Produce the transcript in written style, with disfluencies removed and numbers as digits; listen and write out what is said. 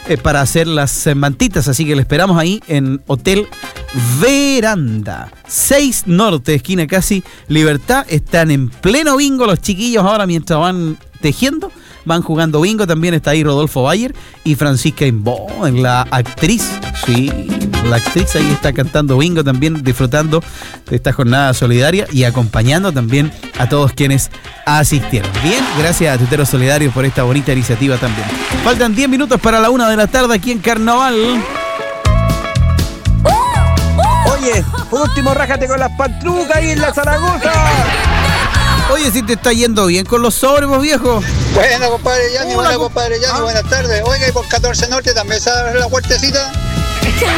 para hacer las mantitas, así que le esperamos ahí en Hotel Veranda 6 Norte, esquina casi Libertad. Están en pleno bingo los chiquillos ahora mientras van tejiendo, van jugando bingo. También está ahí Rodolfo Bayer y Francisca Imbó, la actriz. Sí, la actriz ahí está cantando bingo también, disfrutando de esta jornada solidaria y acompañando también a todos quienes asistieron. Bien, gracias a Tuiteros Solidarios por esta bonita iniciativa también. Faltan 10 minutos para la 1 de la tarde aquí en Carnaval. Oye, por último, rájate con las pantrucas ahí en la Zaragoza. Oye, si te está yendo bien con los sobres, vos, viejo. Buena, compadre Yanni, buenas tardes. Oiga, y por 14 Norte también se abre la puertecita.